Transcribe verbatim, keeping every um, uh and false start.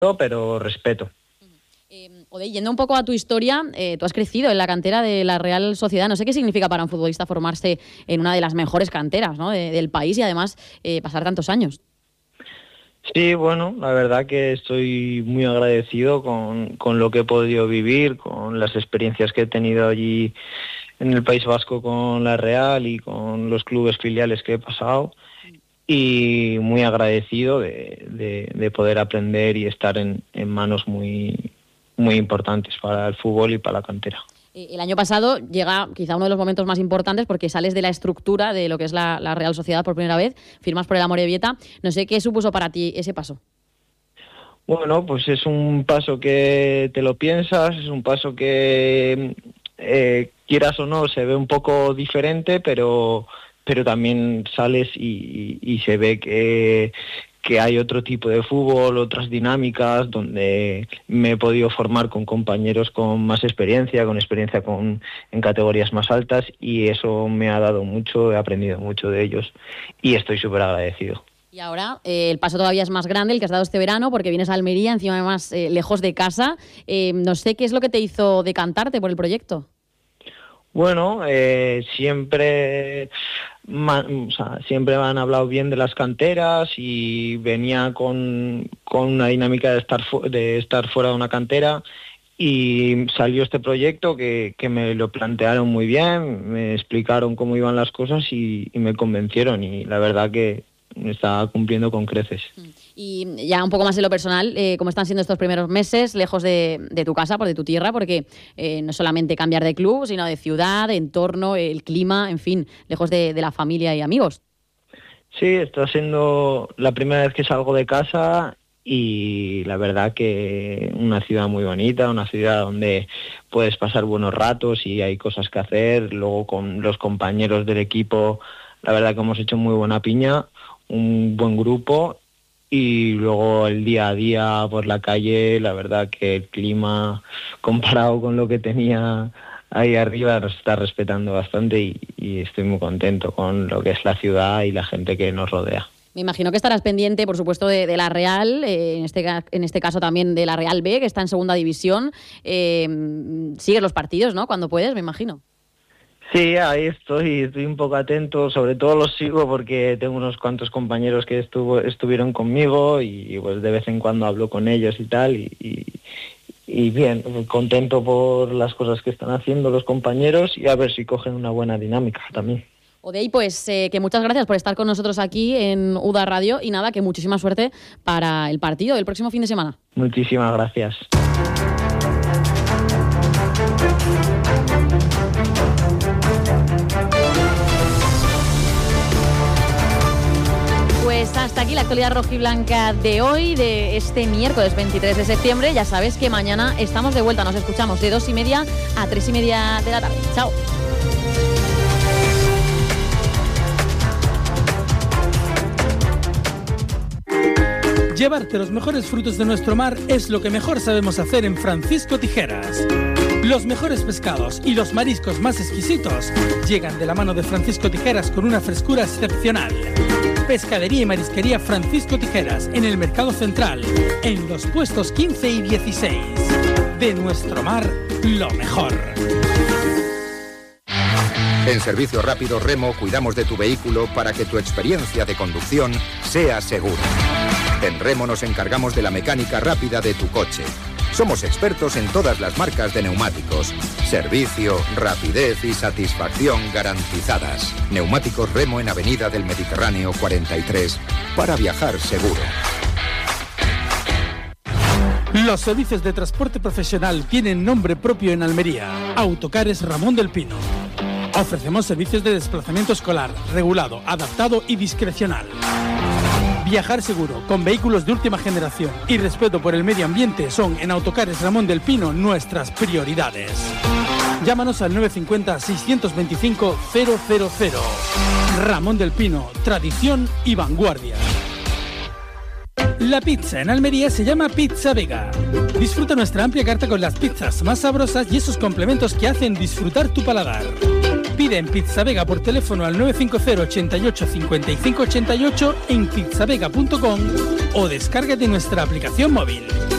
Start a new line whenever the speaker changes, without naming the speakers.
pero respeto.
Eh, Odey, yendo un poco a tu historia, eh, tú has crecido en la cantera de la Real Sociedad. No sé qué significa para un futbolista formarse en una de las mejores canteras, ¿no?, de, del país y además eh, pasar tantos años.
Sí, bueno, la verdad que estoy muy agradecido con, con lo que he podido vivir, con las experiencias que he tenido allí en el País Vasco con la Real y con los clubes filiales que he pasado, y muy agradecido de, de, de poder aprender y estar en, en manos muy, muy importantes para el fútbol y para la cantera.
El año pasado llega quizá uno de los momentos más importantes porque sales de la estructura de lo que es la, la Real Sociedad por primera vez, firmas por el Amorebieta. No sé qué supuso para ti ese paso.
Bueno, pues es un paso que te lo piensas, es un paso que, eh, quieras o no, se ve un poco diferente, pero... pero también sales y, y se ve que, que hay otro tipo de fútbol, otras dinámicas, donde me he podido formar con compañeros con más experiencia, con experiencia con, en categorías más altas, y eso me ha dado mucho, he aprendido mucho de ellos y estoy súper agradecido.
Y ahora eh, el paso todavía es más grande, el que has dado este verano, porque vienes a Almería, encima además eh, lejos de casa. Eh, no sé qué es lo que te hizo decantarte por el proyecto.
Bueno, eh, siempre, man, o sea, siempre me han hablado bien de las canteras y venía con, con una dinámica de estar, fu- de estar fuera de una cantera, y salió este proyecto que, que me lo plantearon muy bien, me explicaron cómo iban las cosas y, y me convencieron, y la verdad que me está cumpliendo con creces.
Y ya un poco más en lo personal, eh, ¿cómo están siendo estos primeros meses lejos de, de tu casa, por de tu tierra? Porque eh, no solamente cambiar de club, sino de ciudad, de entorno, el clima, en fin, lejos de, de la familia y amigos.
Sí, está siendo la primera vez que salgo de casa y la verdad que una ciudad muy bonita, una ciudad donde puedes pasar buenos ratos y hay cosas que hacer. Luego con los compañeros del equipo, la verdad que hemos hecho muy buena piña, un buen grupo, y luego el día a día por la calle, la verdad que el clima comparado con lo que tenía ahí arriba nos está respetando bastante, y, y estoy muy contento con lo que es la ciudad y la gente que nos rodea.
Me imagino que estarás pendiente, por supuesto, de, de la Real, eh, en, este, en este caso también de la Real B, que está en segunda división. Eh, sigues los partidos, ¿no?, cuando puedes, me imagino.
Sí, ahí estoy, estoy un poco atento, sobre todo los sigo porque tengo unos cuantos compañeros que estuvo, estuvieron conmigo y pues de vez en cuando hablo con ellos y tal, y, y, y bien, contento por las cosas que están haciendo los compañeros y a ver si cogen una buena dinámica también.
Odey, pues eh, que muchas gracias por estar con nosotros aquí en U D A Radio y nada, que muchísima suerte para el partido del próximo fin de semana.
Muchísimas gracias.
Pues hasta aquí la actualidad rojiblanca de hoy, de este miércoles veintitrés de septiembre. Ya sabes que mañana estamos de vuelta, nos escuchamos de dos y media a tres y media de la tarde. Chao.
Llevarte los mejores frutos de nuestro mar es lo que mejor sabemos hacer en Francisco Tijeras. Los mejores pescados y los mariscos más exquisitos llegan de la mano de Francisco Tijeras con una frescura excepcional. Pescadería y marisquería Francisco Tijeras en el Mercado Central, en los puestos quince y dieciséis. De nuestro mar, lo mejor.
En Servicio Rápido Remo cuidamos de tu vehículo para que tu experiencia de conducción sea segura. En Remo nos encargamos de la mecánica rápida de tu coche. Somos expertos en todas las marcas de neumáticos. Servicio, rapidez y satisfacción garantizadas. Neumáticos Remo en Avenida del Mediterráneo cuarenta y tres, para viajar seguro.
Los servicios de transporte profesional tienen nombre propio en Almería. Autocares Ramón del Pino. Ofrecemos servicios de desplazamiento escolar, regulado, adaptado y discrecional. Viajar seguro, con vehículos de última generación y respeto por el medio ambiente son en Autocares Ramón del Pino nuestras prioridades. Llámanos al nueve cinco cero, seis dos cinco, cero cero cero. Ramón del Pino, tradición y vanguardia. La pizza en Almería se llama Pizza Vega. Disfruta nuestra amplia carta con las pizzas más sabrosas y esos complementos que hacen disfrutar tu paladar. Pide en Pizza Vega por teléfono al nueve cinco cero, ochenta y ocho, cincuenta y cinco ochenta y ocho en pizzavega punto com o descárgate nuestra aplicación móvil.